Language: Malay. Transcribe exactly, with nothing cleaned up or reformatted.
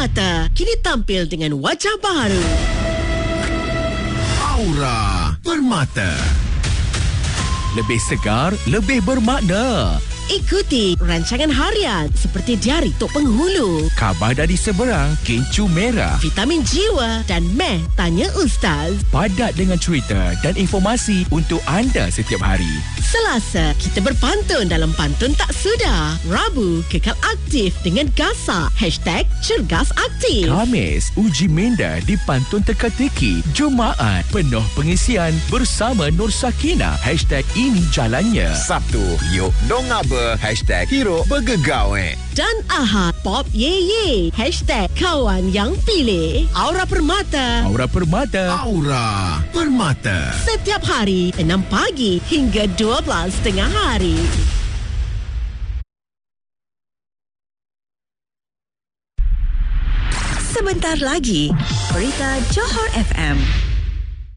Permata kini tampil dengan wajah baru. Aura Permata. Lebih segar, lebih bermakna. Ikuti rancangan harian seperti Diari Tok Penghulu, Khabar dari Seberang, Kencur Merah. Vitamin Jiwa dan Meh Tanya Ustaz. Padat dengan cerita dan informasi untuk anda setiap hari. Selasa, kita berpantun dalam Pantun Tak Sudah. Rabu, kekal aktif dengan Gasak. Hashtag Cergas Aktif. Khamis, uji minda di Pantun Teka-teki. Jumaat, penuh pengisian bersama Nur Sakina. Hashtag Ini Jalannya. Sabtu, yuk dong apa? Hashtag Hero Bergegawe. Dan Ahad, Pop Ye Ye. Hashtag Kawan Yang Pilih. Aura Permata. Aura Permata. Aura Permata. Setiap hari, enam pagi hingga dua belas tengah hari. Sebentar lagi, Berita Johor F M.